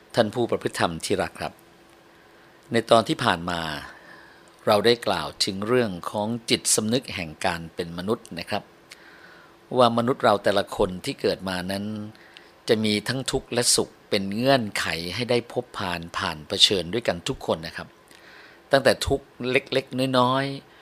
ท่านผู้ประพฤติธรรมที่รักครับในตอนที่ผ่านมาเราได้กล่าวถึงเรื่องของจิตสำนึกแห่งการเป็นมนุษย์นะครับว่ามนุษย์เราแต่ละคนที่เกิดมานั้นจะมีทั้งทุกข์และสุขเป็นเงื่อนไขให้ได้ผ่านเผชิญด้วยกันทุกคนนะครับตั้งแต่ทุกข์เล็กๆน้อย